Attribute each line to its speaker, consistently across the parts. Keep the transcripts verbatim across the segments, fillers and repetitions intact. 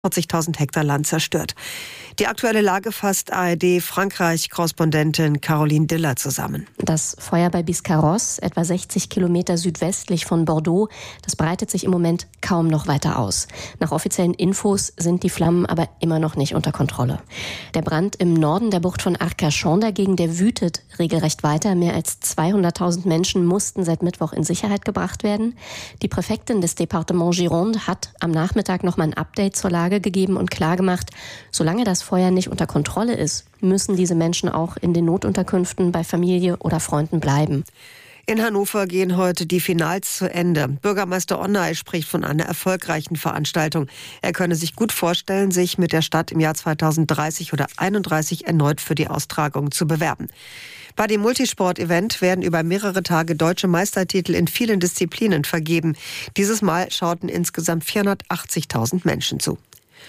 Speaker 1: vierzigtausend Hektar Land zerstört. Die aktuelle Lage fasst A R D-Frankreich-Korrespondentin Caroline Diller zusammen.
Speaker 2: Das Feuer bei Biscarrosse, etwa sechzig Kilometer südwestlich von Bordeaux, das breitet sich im Moment kaum noch weiter aus. Nach offiziellen Infos sind die Flammen aber immer noch nicht unter Kontrolle. Der Brand im Norden der Bucht von Arcachon dagegen, der wütet regelrecht weiter. Mehr als zweihunderttausend Menschen mussten seit Mittwoch in Sicherheit gebracht werden. Die Präfektin des Departements Gironde hat am Nachmittag noch mal ein Update zur Lage gegeben und klargemacht, solange das Feuer nicht unter Kontrolle ist, müssen diese Menschen auch in den Notunterkünften bei Familie oder Freunden bleiben.
Speaker 1: In Hannover gehen heute die Finals zu Ende. Bürgermeister Onay spricht von einer erfolgreichen Veranstaltung. Er könne sich gut vorstellen, sich mit der Stadt im Jahr zweitausenddreißig oder einunddreißig erneut für die Austragung zu bewerben. Bei dem Multisport-Event werden über mehrere Tage deutsche Meistertitel in vielen Disziplinen vergeben. Dieses Mal schauten insgesamt vierhundertachtzigtausend Menschen zu.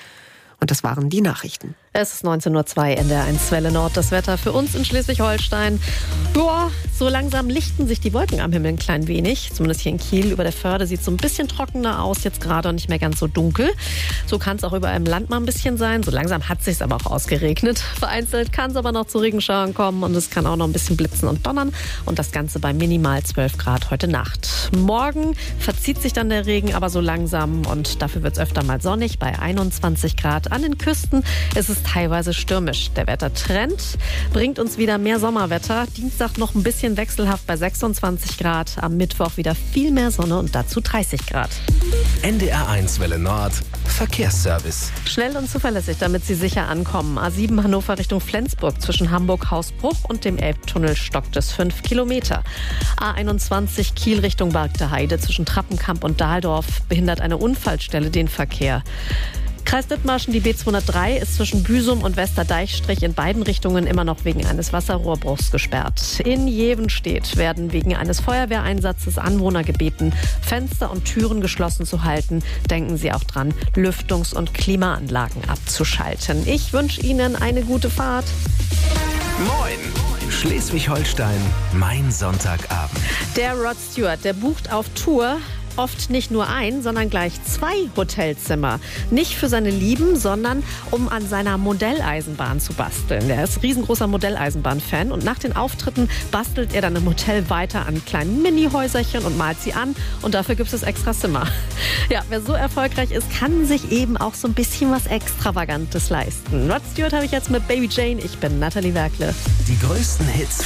Speaker 1: Und das waren die Nachrichten.
Speaker 3: Es ist neunzehn Uhr zwei in der eins Welle Nord. Das Wetter für uns in Schleswig-Holstein. Boah, so langsam lichten sich die Wolken am Himmel ein klein wenig. Zumindest hier in Kiel über der Förde sieht es so ein bisschen trockener aus. Jetzt gerade und nicht mehr ganz so dunkel. So kann es auch überall im Land mal ein bisschen sein. So langsam hat es sich aber auch ausgeregnet. Vereinzelt kann es aber noch zu Regenschauern kommen. Und es kann auch noch ein bisschen blitzen und donnern. Und das Ganze bei minimal zwölf Grad heute Nacht. Morgen verzieht sich dann der Regen aber so langsam. Und dafür wird es öfter mal sonnig bei einundzwanzig Grad. An den Küsten ist es teilweise stürmisch. Der Wettertrend bringt uns wieder mehr Sommerwetter. Dienstag noch ein bisschen wechselhaft bei sechsundzwanzig Grad. Am Mittwoch wieder viel mehr Sonne und dazu dreißig Grad.
Speaker 4: N D R eins Welle Nord Verkehrsservice.
Speaker 3: Schnell und zuverlässig, damit Sie sicher ankommen. A sieben Hannover Richtung Flensburg zwischen Hamburg-Hausbruch und dem Elbtunnel stockt es fünf Kilometer. A einundzwanzig Kiel Richtung Bargter Heide zwischen Trappenkamp und Dahldorf behindert eine Unfallstelle den Verkehr. Kreis Dithmarschen, die B zweihundertdrei ist zwischen Büsum und Westerdeichstrich in beiden Richtungen immer noch wegen eines Wasserrohrbruchs gesperrt. In Jevenstedt werden wegen eines Feuerwehreinsatzes Anwohner gebeten, Fenster und Türen geschlossen zu halten. Denken Sie auch dran, Lüftungs- und Klimaanlagen abzuschalten. Ich wünsche Ihnen eine gute Fahrt.
Speaker 4: Moin! Schleswig-Holstein, mein Sonntagabend.
Speaker 3: Der Rod Stewart, der bucht auf Tour oft nicht nur ein, sondern gleich zwei Hotelzimmer. Nicht für seine Lieben, sondern um an seiner Modelleisenbahn zu basteln. Er ist riesengroßer Modelleisenbahn-Fan und nach den Auftritten bastelt er dann im Hotel weiter an kleinen Mini-Häuserchen und malt sie an und dafür gibt es extra Zimmer. Ja, wer so erfolgreich ist, kann sich eben auch so ein bisschen was Extravagantes leisten. Rod Stewart habe ich jetzt mit Baby Jane. Ich bin Nathalie Werkle.
Speaker 4: Die größten Hits